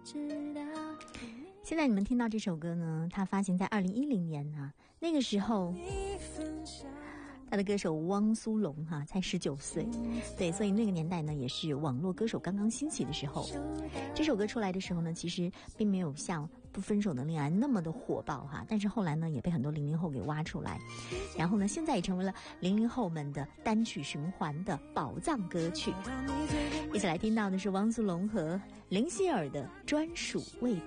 现在你们听到这首歌呢，它发行在2010年啊，那个时候他的歌手汪苏泷才19岁，对，所以那个年代呢也是网络歌手刚刚兴起的时候。这首歌出来的时候呢，其实并没有像不分手的恋爱那么的火爆但是后来呢也被很多00后给挖出来，然后呢现在也成为了00后们的单曲循环的宝藏歌曲。一起来听到的是汪苏泷和林希尔的专属味道。